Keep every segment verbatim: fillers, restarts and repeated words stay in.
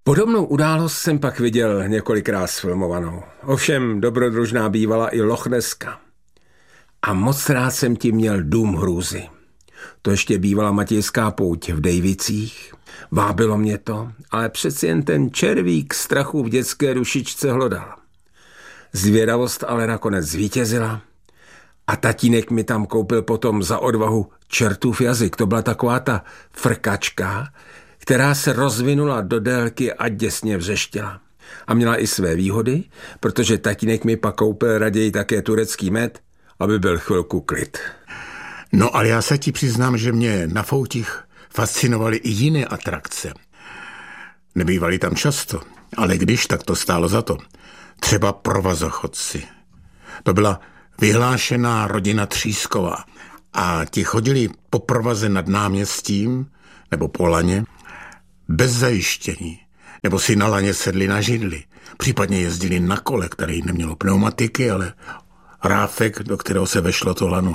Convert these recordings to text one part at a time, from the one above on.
Podobnou událost jsem pak viděl několikrát sfilmovanou. Ovšem dobrodružná bývala i Lochneska. A moc rád jsem tím měl Dům hrůzy. To ještě bývala Matějská pouť v Dejvicích. Vábilo mě to, ale přeci jen ten červík strachu v dětské dušičce hlodal. Zvědavost ale nakonec zvítězila a tatínek mi tam koupil potom za odvahu Čertův jazyk. To byla taková ta frkačka, která se rozvinula do délky a děsně vřeštěla. A měla i své výhody, protože tatínek mi pak koupil raději také turecký med, aby byl chvilku klid. No ale já se ti přiznám, že mě na foutích fascinovaly i jiné atrakce. Nebývaly tam často, ale když, tak to stálo za to. Třeba provazochodci. To byla vyhlášená rodina Třísková a ti chodili po provaze nad náměstím nebo po laně bez zajištění, nebo si na laně sedli na židli. Případně jezdili na kole, který nemělo pneumatiky, ale ráfek, do kterého se vešlo to lano.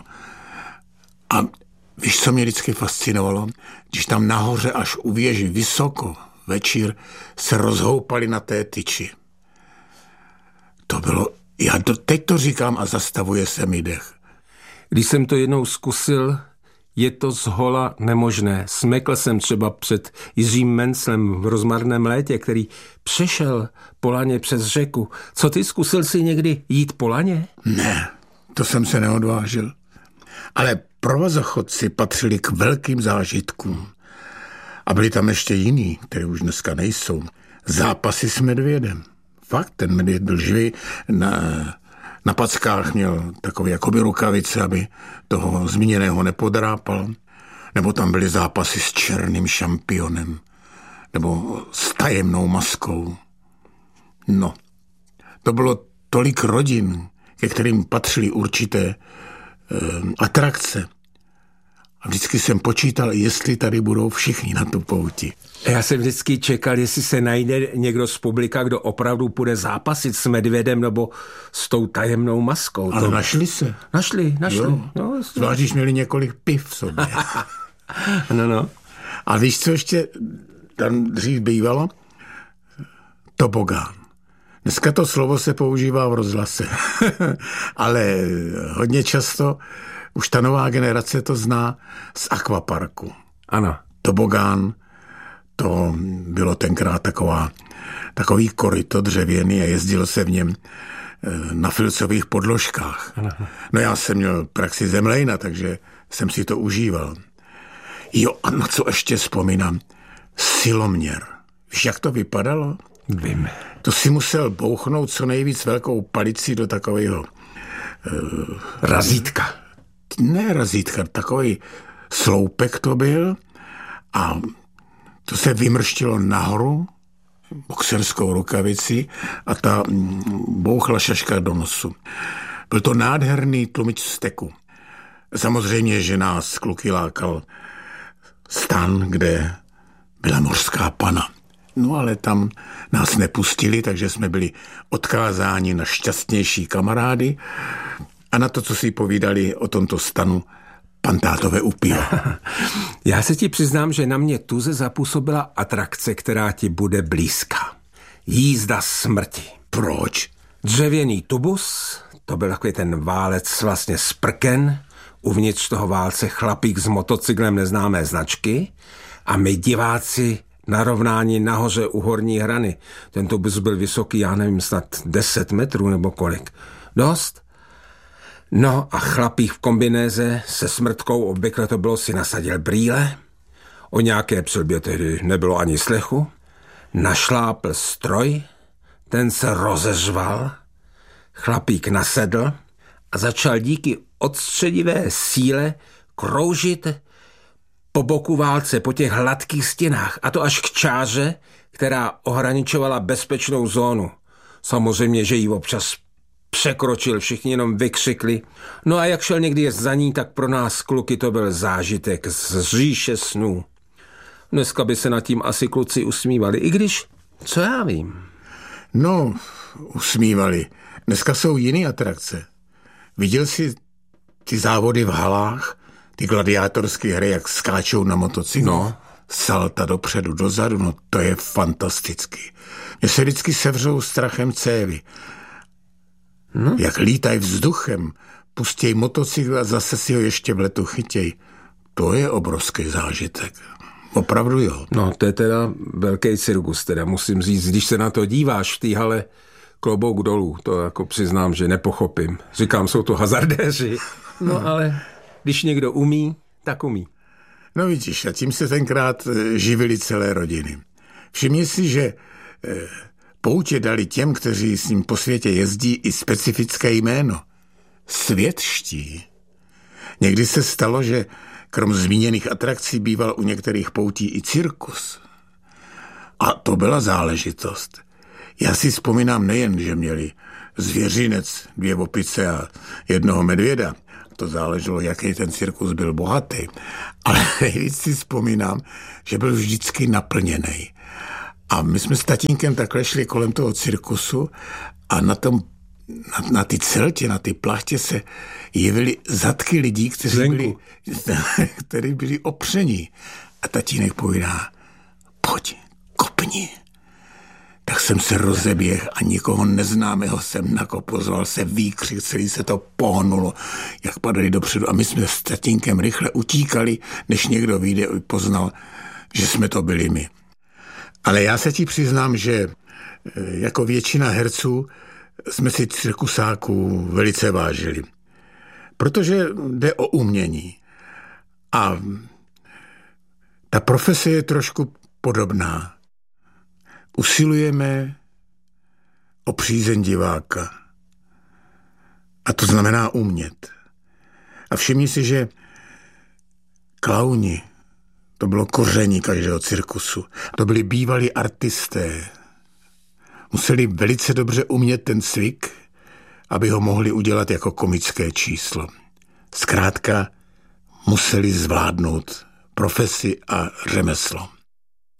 A víš, co mě vždycky fascinovalo? Když tam nahoře až u věži vysoko večír se rozhoupali na té tyči. To bylo, já to, teď to říkám a zastavuje se mi dech. Když jsem to jednou zkusil, je to zhola nemožné. Smekl jsem třeba před Jiřím Menclem v Rozmarném létě, který přešel po laně přes řeku. Co ty, zkusil jsi někdy jít po laně? Ne, to jsem se neodvážil. Ale provazochodci patřili k velkým zážitkům. A byli tam ještě jiný, které už dneska nejsou. Zápasy s medvědem. Fakt, ten medvěd byl živý. Na, na packách měl takové jakoby rukavice, aby toho zmíněného nepodrápal. Nebo tam byly zápasy s černým šampionem. Nebo s tajemnou maskou. No, to bylo tolik rodin, ke kterým patřily určité e, atrakce. A vždycky jsem počítal, jestli tady budou všichni na tu pouti. Já jsem vždycky čekal, jestli se najde někdo z publika, kdo opravdu půjde zápasit s medvědem nebo s tou tajemnou maskou. Ale to... našli se. Našli, našli. No, zvlášť, když měli několik piv v sobě. no, no. A víš, co ještě tam dřív bývalo? Tobogán. Dneska to slovo se používá v rozhlase. Ale hodně často už ta nová generace to zná z akvaparku. Ano. Tobogán, to bylo tenkrát taková, takový koryto dřevěný a jezdilo se v něm na filcových podložkách. Ano. No já jsem měl praxi zemlejna, takže jsem si to užíval. Jo, a na co ještě vzpomínám? Siloměr. Víš, jak to vypadalo? Vím. To si musel bouchnout co nejvíc velkou palicí do takového... Uh, razítka. Ne razítka, takový sloupek to byl a to se vymrštilo nahoru boxerskou rukavici a ta bouchla šaška do nosu. Byl to nádherný tlumič steku. Samozřejmě, že nás kluky lákal stan, kde byla mořská pana. No ale tam nás nepustili, takže jsme byli odkázáni na šťastnější kamarády a na to, co si povídali o tomto stanu pantátové u piva. Já se ti přiznám, že na mě tuze zapůsobila atrakce, která ti bude blízká. Jízda smrti. Proč? Dřevěný tubus, to byl takový ten válec vlastně z prken, uvnitř toho válce chlapík s motocyklem neznámé značky a my diváci narovnání nahoře u horní hrany. Ten tubus byl vysoký, já nevím, snad deset metrů nebo kolik. Dost? No a chlapík v kombinéze se smrtkou, obvykle to bylo, si nasadil brýle, o nějaké přilbě tehdy nebylo ani slechu, našlápl stroj, ten se rozeřval, chlapík nasedl a začal díky odstředivé síle kroužit po boku válce, po těch hladkých stěnách, a to až k čáře, která ohraničovala bezpečnou zónu. Samozřejmě, že ji občas překročil, všichni jenom vykřikli. No a jak šel někdy jest za ní, tak pro nás kluky to byl zážitek z říše snů. Dneska by se nad tím asi kluci usmívali, i když, co já vím. No, usmívali. Dneska jsou jiné atrakce. Viděl jsi ty závody v halách, ty gladiátorské hry, jak skáčou na motocyklu? No, salta dopředu, dozadu, no to je fantastický. Mě se vždycky sevřou strachem cévy. No. Jak lítaj vzduchem, pustěj motocykl a zase si ho ještě v letu chytěj. To je obrovský zážitek. Opravdu jo. No, to je teda velký cirkus, teda musím říct, když se na to díváš v té hale, klobouk dolů, to jako přiznám, že nepochopím. Říkám, jsou to hazardéři, no ale když někdo umí, tak umí. No vidíš, a tím se tenkrát živili celé rodiny. Všimni si, že poutě dali těm, kteří s ním po světě jezdí, i specifické jméno. Světští. Někdy se stalo, že krom zmíněných atrakcí býval u některých poutí i cirkus. A to byla záležitost. Já si vzpomínám nejen, že měli zvěřinec, dvě opice a jednoho medvěda. To záleželo, jaký ten cirkus byl bohatý. Ale nejvíc si vzpomínám, že byl vždycky naplněný. A my jsme s tatínkem takhle šli kolem toho cirkusu a na tom Na, na ty celtě, na ty plachtě se jevily zadky lidí, kteří byli, kteří byli opření. A tatínek povídá, pojď, kopni. Tak jsem se rozeběhl a nikoho neznámého jsem nakopozval, se výkřik, celý se to pohnulo, jak padali dopředu. A my jsme s tatínkem rychle utíkali, než někdo vyjde a poznal, že jsme to byli my. Ale já se ti přiznám, že jako většina herců jsme si cirkusáků velice vážili. Protože jde o umění. A ta profese je trošku podobná. Usilujeme o přízeň diváka. A to znamená umět. A všimni si, že klauni, to bylo koření každého cirkusu. To byli bývalí artisté. Museli velice dobře umět ten cvik, aby ho mohli udělat jako komické číslo. Zkrátka museli zvládnout profesi a řemeslo.